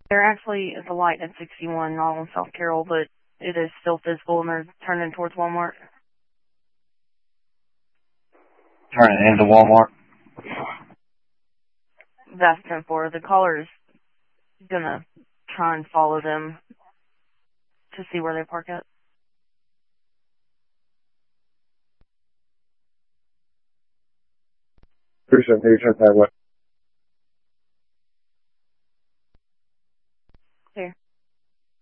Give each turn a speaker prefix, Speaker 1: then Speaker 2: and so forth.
Speaker 1: They're actually at the light at 61, not on South Carroll, but it is still physical, and they're turning towards Walmart.
Speaker 2: Turning into Walmart?
Speaker 1: That's 10-4. The caller is going to try and follow them to see where they park at.
Speaker 3: Appreciate it.